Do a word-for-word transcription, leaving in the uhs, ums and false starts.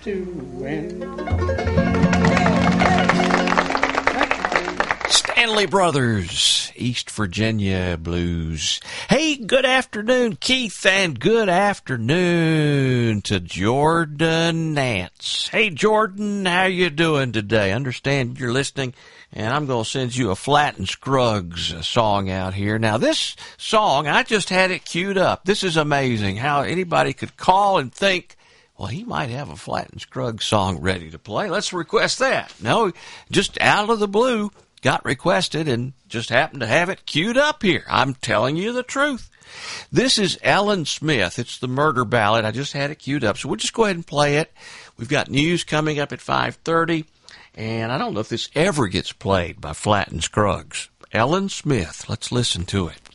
doing? Stanley Brothers, East Virginia Blues. Hey, good afternoon, Keith, and good afternoon to Jordan Nance. Hey, Jordan, how you doing today? Understand you're listening, and I'm going to send you a Flatt and Scruggs song out here. Now, this song, I just had it queued up. This is amazing how anybody could call and think, well, he might have a Flatt and Scruggs song ready to play. Let's request that. No, just out of the blue. Got requested and just happened to have it queued up here. I'm telling you the truth. This is Ellen Smith. It's the Murder Ballad. I just had it queued up, so we'll just go ahead and play it. We've got news coming up at five thirty, and I don't know if this ever gets played by Flatt and Scruggs. Ellen Smith. Let's listen to it.